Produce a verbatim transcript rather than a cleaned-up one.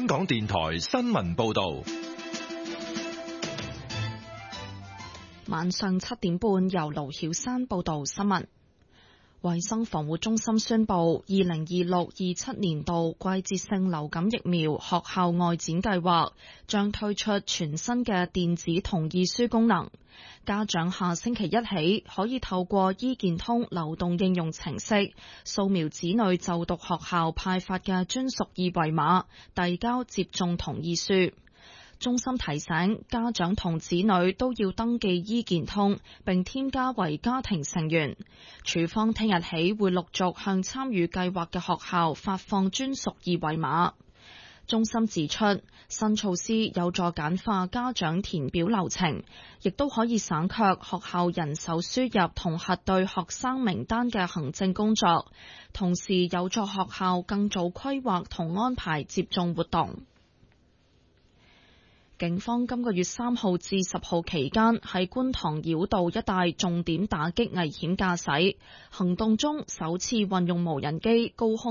香港電台新聞報道。 晚上七點半，由盧曉山報道新聞。衛生防護中心宣布，二零二六二七年度季節性流感疫苗學校外展計劃將推出全新嘅電子同意書功能。家長下星期一起可以透過醫健通流動應用程式掃描子女就讀學校派發嘅專屬二維碼，遞交接種同意書。中心提醒家長同子女都要登記醫健通並添加為家庭成員。處方聽日起會陸續向參與計劃嘅學校發放專屬二維碼。中心指出，新措施有助簡化家長填表流程，亦都可以省卻學校人手輸入同核對學生名單嘅行政工作，同時有助學校更早規劃同安排接種活動。警方今個月三號至十號期間喺觀塘繞道一帶重點打擊危險駕駛，行動中首次運用無人機高空